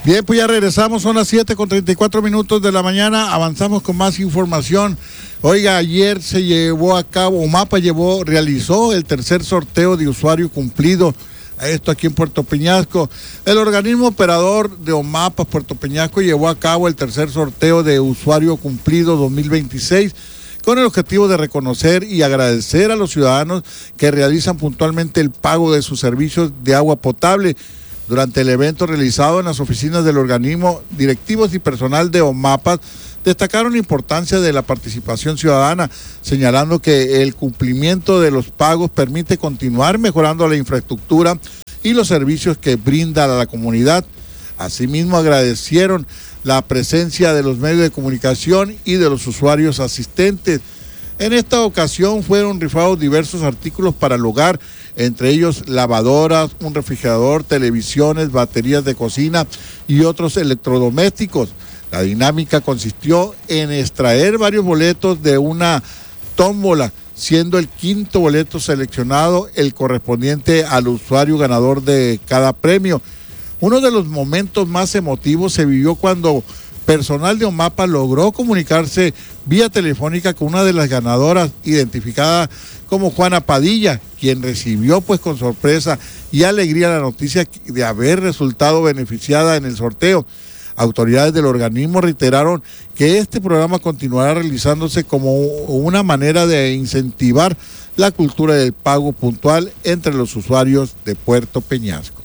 Bien, pues ya regresamos, son las 7:34 de la mañana, avanzamos con más información. Oiga, ayer se llevó a cabo, OMAPA realizó el tercer sorteo de usuario cumplido, esto aquí en Puerto Peñasco. El organismo operador de OMAPA Puerto Peñasco llevó a cabo el tercer sorteo de usuario cumplido 2026, con el objetivo de reconocer y agradecer a los ciudadanos que realizan puntualmente el pago de sus servicios de agua potable. Durante el evento realizado en las oficinas del organismo, directivos y personal de OMAPA destacaron la importancia de la participación ciudadana, señalando que el cumplimiento de los pagos permite continuar mejorando la infraestructura y los servicios que brinda a la comunidad. Asimismo, agradecieron la presencia de los medios de comunicación y de los usuarios asistentes. En esta ocasión fueron rifados diversos artículos para el hogar, entre ellos lavadoras, un refrigerador, televisiones, baterías de cocina y otros electrodomésticos. La dinámica consistió en extraer varios boletos de una tómbola, siendo el quinto boleto seleccionado el correspondiente al usuario ganador de cada premio. Uno de los momentos más emotivos se vivió cuando personal de OMAPA logró comunicarse vía telefónica con una de las ganadoras, identificada como Juana Padilla, quien recibió pues con sorpresa y alegría la noticia de haber resultado beneficiada en el sorteo. Autoridades del organismo reiteraron que este programa continuará realizándose como una manera de incentivar la cultura del pago puntual entre los usuarios de Puerto Peñasco.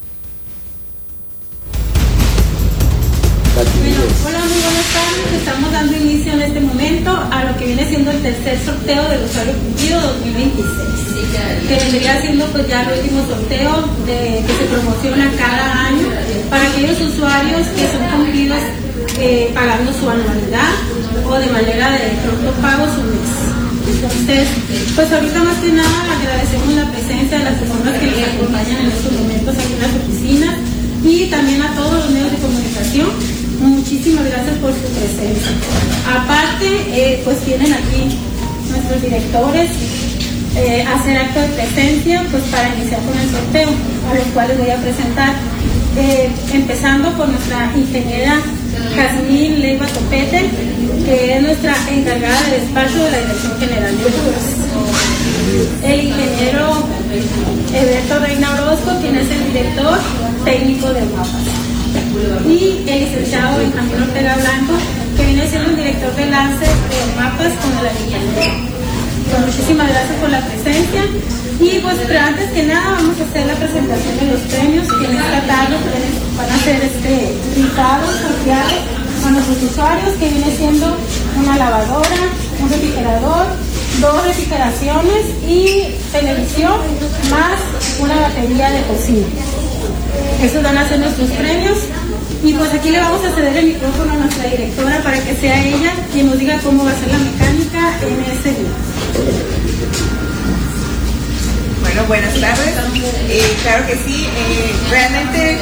Hola, muy buenas tardes. Estamos dando inicio en este momento a lo que viene siendo el tercer sorteo del usuario cumplido 2026, que vendría siendo pues ya el último sorteo que se promociona cada año para aquellos usuarios que son cumplidos pagando su anualidad o de manera de pronto pago su mes. Entonces, pues ahorita más que nada agradecemos la presencia de las personas que nos acompañan en estos momentos aquí en las oficinas y también a todos los medios de comunicación. Muchísimas gracias por su presencia. Aparte, pues tienen aquí nuestros directores hacer acto de presencia pues para iniciar con el sorteo, a los cuales voy a presentar, empezando por nuestra ingeniera Jazmín Leiva Topete, que es nuestra encargada de despacho de la Dirección General de Obras. El ingeniero Eberto Reina Orozco, quien es el director técnico de OMAPA. Y el licenciado Benjamín Ortega Blanco, que viene siendo el director de lance de OMAPAS con la Ayuntamiento. Pues muchísimas gracias por la presencia. Y pues, pero antes que nada vamos a hacer la presentación de los premios que en esta tarde van a ser rifados, sorteados a nuestros usuarios, que viene siendo una lavadora, un refrigerador, 2 refrigeraciones y televisión, más una batería de cocina. Esos van a ser nuestros premios. Y pues aquí le vamos a ceder el micrófono a nuestra directora para que sea ella quien nos diga cómo va a ser la mecánica en este día. Bueno, buenas tardes. Claro que sí, realmente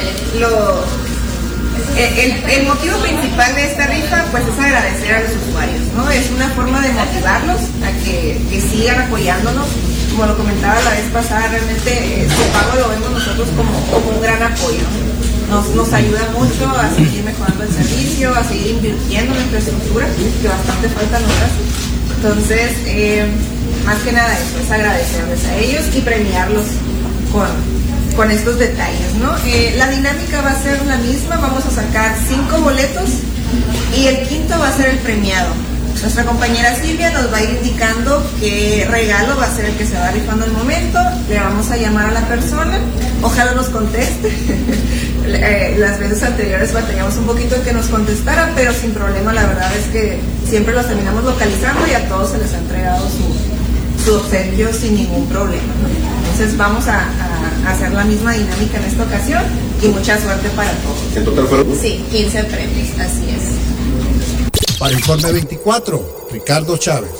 el motivo principal de esta rifa pues es agradecer a los usuarios, ¿no? Es una forma de motivarlos a que sigan apoyándonos. Como lo comentaba la vez pasada, realmente este pago lo vemos nosotros como un gran apoyo. Nos ayuda mucho a seguir mejorando el servicio, a seguir invirtiendo en la infraestructura, que bastante falta nos hace. Entonces, más que nada eso, es agradecerles a ellos y premiarlos con estos detalles, ¿no? La dinámica va a ser la misma, vamos a sacar 5 boletos y el quinto va a ser el premiado. Nuestra compañera Silvia nos va a ir indicando qué regalo va a ser el que se va rifando al momento. Le vamos a llamar a la persona, ojalá nos conteste. Las veces anteriores batallamos un poquito en que nos contestara, pero sin problema. La verdad es que siempre los terminamos localizando y a todos se les ha entregado su obsequio sin ningún problema, ¿no? Entonces vamos a hacer la misma dinámica en esta ocasión y mucha suerte para todos. ¿En total fueron? Sí, 15 premios, así es. Para Informe 24, Ricardo Chávez.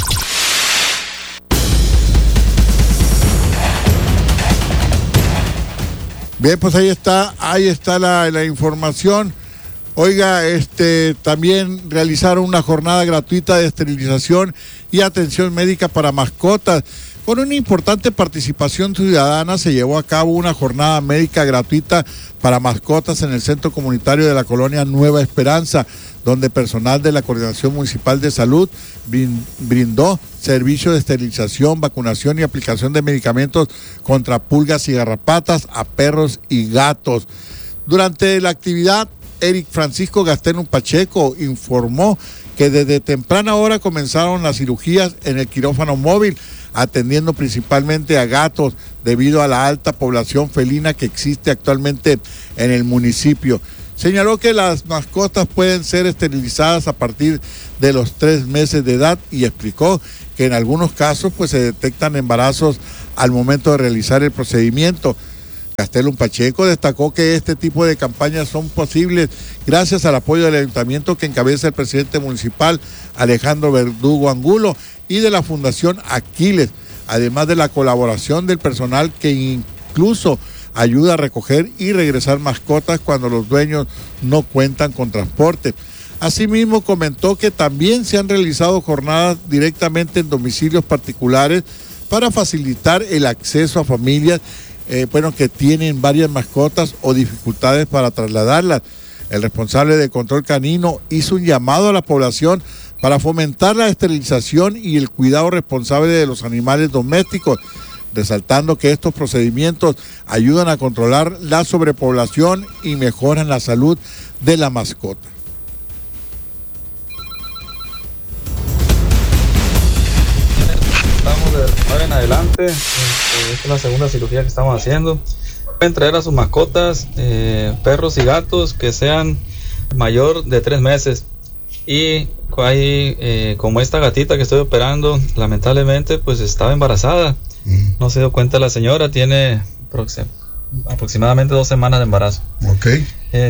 Bien, pues ahí está la información. Oiga, también realizaron una jornada gratuita de esterilización y atención médica para mascotas, Con una importante participación ciudadana se llevó a cabo una jornada médica gratuita para mascotas en el centro comunitario de la colonia Nueva Esperanza, donde personal de la Coordinación Municipal de Salud brindó servicio de esterilización, vacunación y aplicación de medicamentos contra pulgas y garrapatas a perros y gatos. Durante la actividad, Eric Francisco Gastelum Pacheco informó que desde temprana hora comenzaron las cirugías en el quirófano móvil, atendiendo principalmente a gatos debido a la alta población felina que existe actualmente en el municipio. Señaló que las mascotas pueden ser esterilizadas a partir de los 3 meses de edad y explicó que en algunos casos pues se detectan embarazos al momento de realizar el procedimiento. Gastelum Pacheco destacó que este tipo de campañas son posibles gracias al apoyo del ayuntamiento que encabeza el presidente municipal Alejandro Verdugo Angulo y de la Fundación Aquiles, además de la colaboración del personal que incluso ayuda a recoger y regresar mascotas cuando los dueños no cuentan con transporte. Asimismo, comentó que también se han realizado jornadas directamente en domicilios particulares para facilitar el acceso a familias que tienen varias mascotas o dificultades para trasladarlas. El responsable de control canino hizo un llamado a la población para fomentar la esterilización y el cuidado responsable de los animales domésticos, resaltando que estos procedimientos ayudan a controlar la sobrepoblación y mejoran la salud de la mascota. Estamos de ahora en adelante, esta es la segunda cirugía que estamos haciendo. Pueden traer a sus mascotas, perros y gatos que sean mayor de 3 meses. Y hay, como esta gatita que estoy operando, lamentablemente pues estaba embarazada. No se dio cuenta la señora, tiene aproximadamente 2 semanas de embarazo. Okay.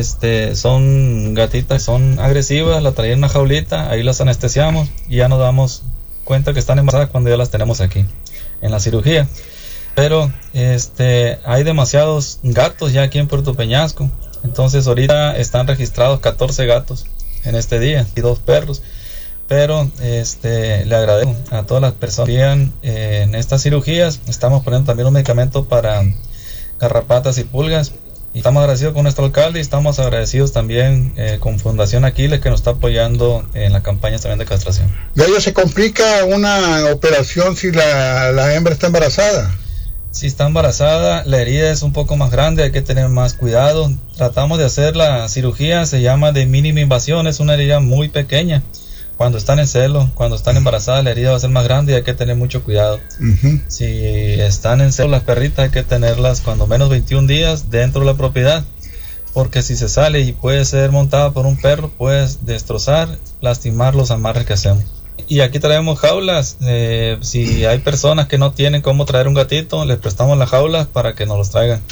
Son gatitas, son agresivas, la traía en una jaulita, ahí las anestesiamos y ya nos damos cuenta que están embarazadas cuando ya las tenemos aquí en la cirugía. Pero hay demasiados gatos ya aquí en Puerto Peñasco, entonces ahorita están registrados 14 gatos en este día y 2 perros. Pero le agradezco a todas las personas que están en estas cirugías. Estamos poniendo también un medicamento para garrapatas y pulgas. Y estamos agradecidos con nuestro alcalde y estamos agradecidos también con Fundación Aquiles, que nos está apoyando en la campaña también de castración. ¿Ya se complica una operación si la hembra está embarazada? Si está embarazada, la herida es un poco más grande, hay que tener más cuidado. Tratamos de hacer la cirugía, se llama de mínima invasión, es una herida muy pequeña. Cuando están en celo, cuando están embarazadas, la herida va a ser más grande y hay que tener mucho cuidado. Si están en celo las perritas, hay que tenerlas cuando menos 21 días dentro de la propiedad, porque si se sale y puede ser montada por un perro, puede destrozar, lastimar los amarres que hacemos. Y aquí traemos jaulas, si hay personas que no tienen cómo traer un gatito, les prestamos las jaulas para que nos los traigan.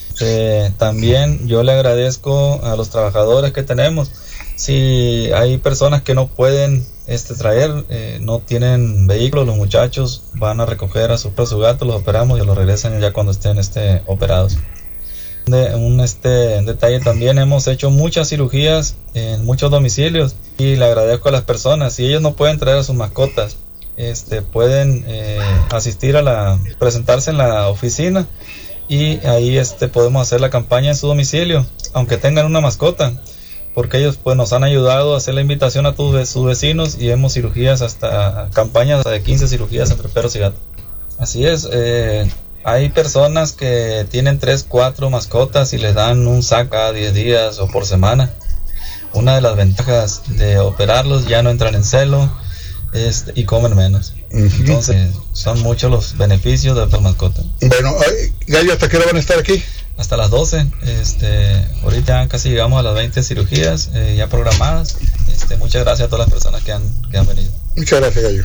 También yo le agradezco a los trabajadores que tenemos. Si hay personas que no pueden traer, no tienen vehículos, los muchachos van a recoger a sus gatos, los operamos y los regresan ya cuando estén operados. Un detalle también, hemos hecho muchas cirugías en muchos domicilios y le agradezco a las personas. Si ellos no pueden traer a sus mascotas, pueden asistir presentarse en la oficina y ahí podemos hacer la campaña en su domicilio, aunque tengan una mascota, porque ellos pues nos han ayudado a hacer la invitación a sus vecinos y hemos campañas de 15 cirugías entre perros y gatos. Así es, hay personas que tienen 3, 4 mascotas y les dan un saco cada 10 días o por semana. Una de las ventajas de operarlos, ya no entran en celo y comen menos. Entonces son muchos los beneficios de las mascotas. Bueno, Gallo, ¿hasta qué hora van a estar aquí? Hasta las 12. Ahorita casi llegamos a las 20 cirugías ya programadas. Muchas gracias a todas las personas que han venido. Muchas gracias, Gallo.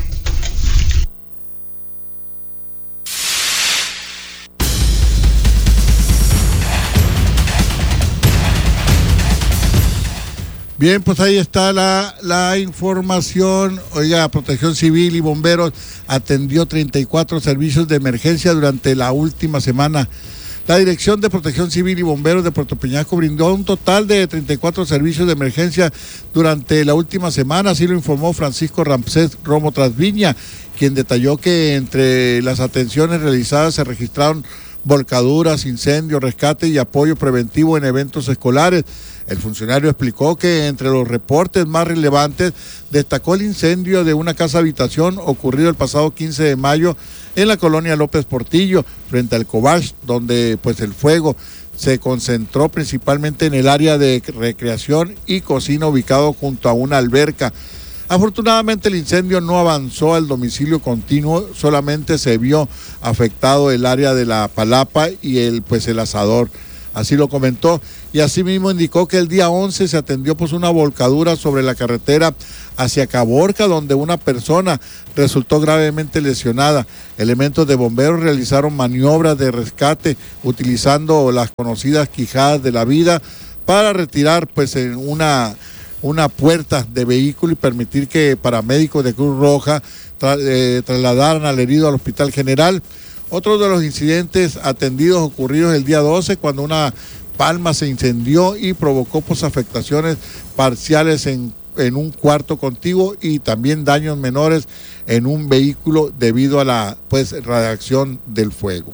Bien, pues ahí está la información. Oiga, Protección Civil y Bomberos atendió 34 servicios de emergencia durante la última semana. La Dirección de Protección Civil y Bomberos de Puerto Peñasco brindó un total de 34 servicios de emergencia durante la última semana, así lo informó Francisco Ramsés Romo Trasviña, quien detalló que entre las atenciones realizadas se registraron volcaduras, incendios, rescate y apoyo preventivo en eventos escolares. El funcionario explicó que entre los reportes más relevantes destacó el incendio de una casa habitación ocurrido el pasado 15 de mayo en la colonia López Portillo, frente al Cobach, donde pues el fuego se concentró principalmente en el área de recreación y cocina ubicado junto a una alberca. Afortunadamente el incendio no avanzó al domicilio continuo, solamente se vio afectado el área de la palapa y el asador. Así lo comentó, y asimismo indicó que el día 11 se atendió pues una volcadura sobre la carretera hacia Caborca, donde una persona resultó gravemente lesionada. Elementos de bomberos realizaron maniobras de rescate utilizando las conocidas quijadas de la vida para retirar pues en una puerta de vehículo y permitir que paramédicos de Cruz Roja trasladaran al herido al Hospital General. Otro de los incidentes atendidos ocurridos el día 12, cuando una palma se incendió y provocó pues afectaciones parciales en un cuarto contiguo y también daños menores en un vehículo debido a la radiación del fuego.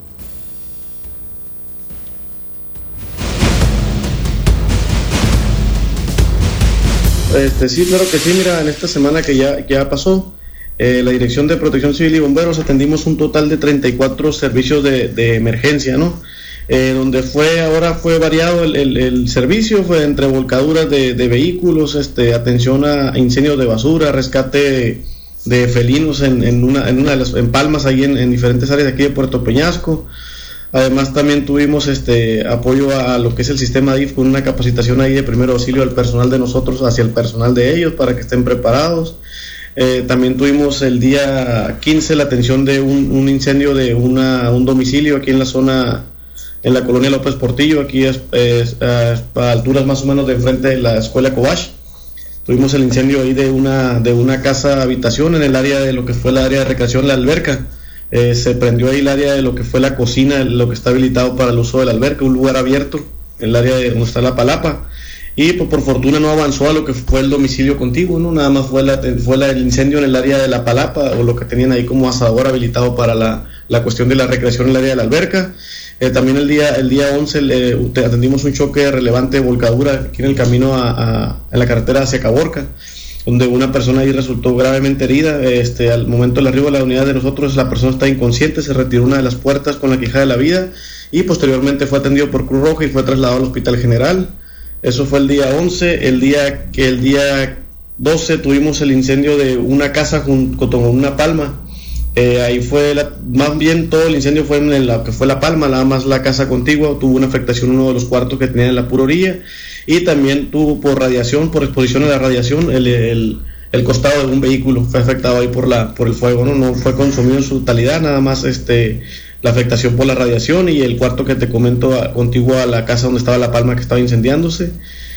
Sí, claro que sí. Mira, en esta semana que ya pasó, la Dirección de Protección Civil y Bomberos atendimos un total de 34 servicios de emergencia, ¿no? Donde fue variado el servicio, fue entre volcaduras de vehículos, atención a incendios de basura, rescate de felinos en Palmas, ahí en diferentes áreas de aquí de Puerto Peñasco. Además también tuvimos apoyo a lo que es el sistema DIF con una capacitación ahí de primer auxilio al personal de nosotros hacia el personal de ellos para que estén preparados. También tuvimos el día 15 la atención de un incendio de un domicilio aquí en la zona, en la colonia López Portillo, aquí a alturas más o menos de enfrente de la escuela Cobach. Tuvimos el incendio ahí de una casa habitación en el área de lo que fue el área de recreación, la alberca. Se prendió ahí el área de lo que fue la cocina, lo que está habilitado para el uso de la alberca, un lugar abierto, el área de donde está la palapa. Y pues, por fortuna no avanzó a lo que fue el domicilio contiguo, ¿no? Nada más fue el incendio en el área de la palapa, o lo que tenían ahí como asador habilitado para la cuestión de la recreación en el área de la alberca. También el día 11 atendimos un choque relevante de volcadura aquí en el camino en la carretera hacia Caborca, donde una persona ahí resultó gravemente herida. Al momento del arribo de la unidad de nosotros, la persona está inconsciente, se retiró una de las puertas con la quijada de la vida y posteriormente fue atendido por Cruz Roja y fue trasladado al Hospital General. Eso fue el día 11. El día 12 tuvimos el incendio de una casa junto con una palma. Ahí fue, más bien todo el incendio fue en la que fue la palma, nada más la casa contigua tuvo una afectación uno de los cuartos que tenían en la pura orilla, y también tuvo por exposición a la radiación, el costado de un vehículo fue afectado ahí por el fuego, no fue consumido en su totalidad, nada más la afectación por la radiación, y el cuarto que te comento contiguo a la casa donde estaba la palma que estaba incendiándose.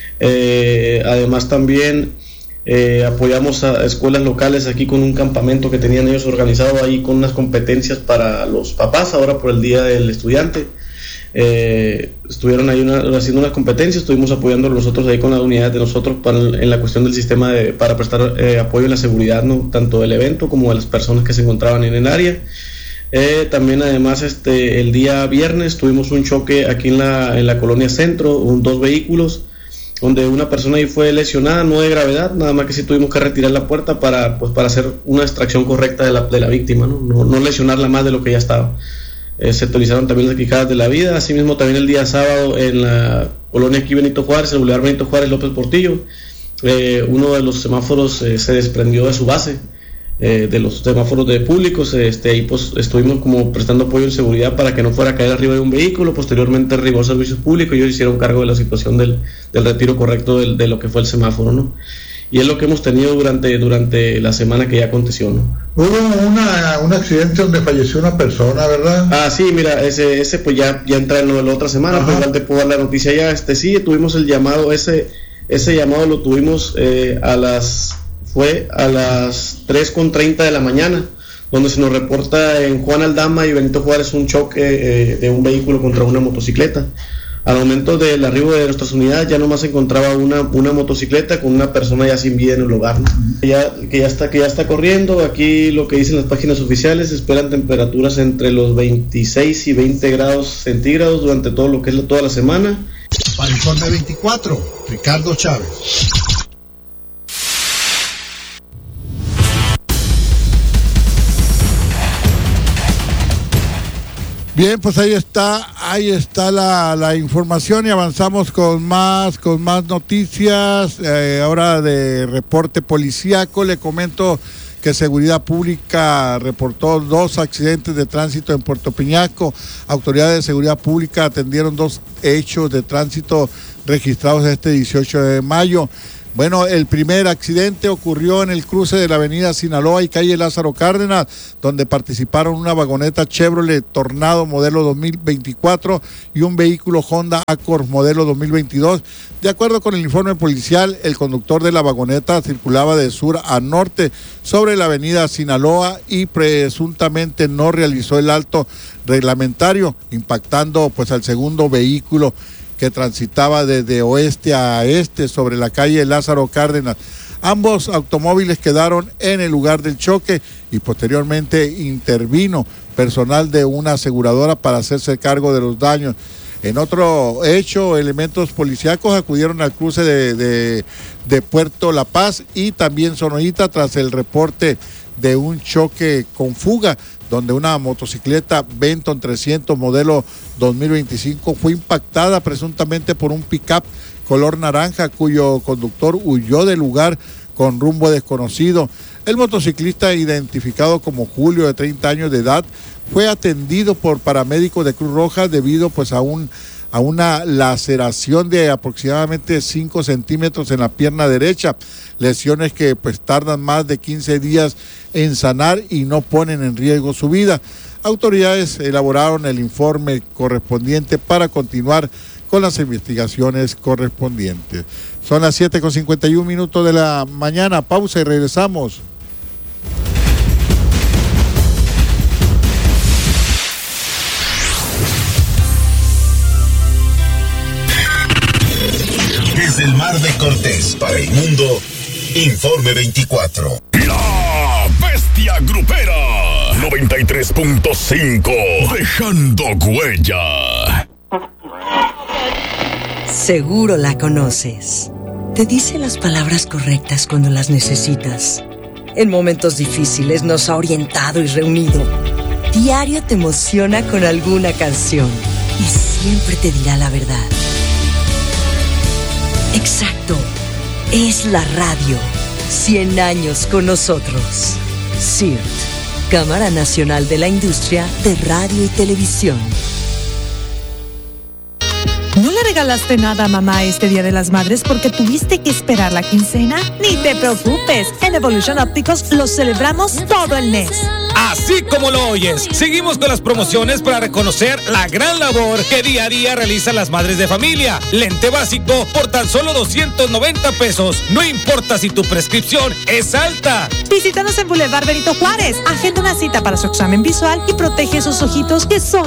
Además también apoyamos a escuelas locales aquí con un campamento que tenían ellos organizado ahí con unas competencias para los papás, ahora por el Día del Estudiante. Estuvieron ahí haciendo unas competencias, estuvimos apoyando nosotros ahí con la unidad de nosotros en la cuestión del sistema para prestar apoyo en la seguridad, ¿no? Tanto del evento como de las personas que se encontraban en el área. También además el día viernes tuvimos un choque aquí en la colonia Centro, dos vehículos, donde una persona ahí fue lesionada, no de gravedad, nada más que sí tuvimos que retirar la puerta para hacer una extracción correcta de la víctima, no lesionarla más de lo que ya estaba. Se utilizaron también las quijadas de la vida. Asimismo también el día sábado en la colonia aquí Benito Juárez, el Boulevard Benito Juárez López Portillo, uno de los semáforos se desprendió de su base, de los semáforos de públicos. Ahí pues estuvimos como prestando apoyo en seguridad para que no fuera a caer arriba de un vehículo. Posteriormente arribó a servicios públicos y ellos hicieron cargo de la situación del retiro correcto de lo que fue el semáforo, ¿no? Y es lo que hemos tenido durante la semana que ya aconteció, ¿no? Hubo un accidente donde falleció una persona, ¿verdad? Ah, sí, mira, ese pues ya entra en la otra semana. Pues igual te puedo dar la noticia ya. Sí, tuvimos el llamado, ese llamado lo tuvimos a las 3:30 de la mañana, donde se nos reporta en Juan Aldama y Benito Juárez un choque de un vehículo contra una motocicleta. Al momento del arribo de nuestras unidades ya nomás se encontraba una motocicleta con una persona ya sin vida en el lugar, ¿no? que ya está corriendo. Aquí lo que dicen las páginas oficiales, esperan temperaturas entre los 26 y 20 grados centígrados durante todo lo que es toda la semana. Para Informe 24, Ricardo Chávez. Bien, pues ahí está la información y avanzamos con más noticias. Ahora de reporte policíaco, le comento que Seguridad Pública reportó 2 accidentes de tránsito en Puerto Peñasco. Autoridades de Seguridad Pública atendieron 2 hechos de tránsito registrados este 18 de mayo. Bueno, el primer accidente ocurrió en el cruce de la avenida Sinaloa y calle Lázaro Cárdenas, donde participaron una vagoneta Chevrolet Tornado modelo 2024 y un vehículo Honda Accord modelo 2022. De acuerdo con el informe policial, el conductor de la vagoneta circulaba de sur a norte sobre la avenida Sinaloa y presuntamente no realizó el alto reglamentario, impactando pues al segundo vehículo que transitaba desde oeste a este sobre la calle Lázaro Cárdenas. Ambos automóviles quedaron en el lugar del choque y posteriormente intervino personal de una aseguradora para hacerse cargo de los daños. En otro hecho, elementos policíacos acudieron al cruce de Puerto La Paz y también Sonoita tras el reporte de un choque con fuga, donde una motocicleta Benton 300 modelo 2025 fue impactada presuntamente por un pick-up color naranja cuyo conductor huyó del lugar con rumbo desconocido. El motociclista, identificado como Julio, de 30 años de edad, fue atendido por paramédicos de Cruz Roja debido pues a una laceración de aproximadamente 5 centímetros en la pierna derecha, lesiones que pues tardan más de 15 días en sanar y no ponen en riesgo su vida. Autoridades elaboraron el informe correspondiente para continuar con las investigaciones correspondientes. Son las 7:51 de la mañana, pausa y regresamos. Desde el Mar de Cortés para el mundo, Informe 24. La Bestia Grupera 93.5, dejando huella. Seguro la conoces. Te dice las palabras correctas cuando las necesitas. En momentos difíciles nos ha orientado y reunido. Diario te emociona con alguna canción y siempre te dirá la verdad. Exacto, es la radio. 100 años con nosotros. CIRT, Cámara Nacional de la Industria de Radio y Televisión. ¿No le regalaste nada a mamá este Día de las Madres porque tuviste que esperar la quincena? Ni te preocupes, en Evolution Ópticos lo celebramos todo el mes. Así como lo oyes, seguimos con las promociones para reconocer la gran labor que día a día realizan las madres de familia. Lente básico por tan solo 290 pesos. No importa si tu prescripción es alta. Visítanos en Boulevard Benito Juárez. Agenda una cita para su examen visual y protege sus ojitos que son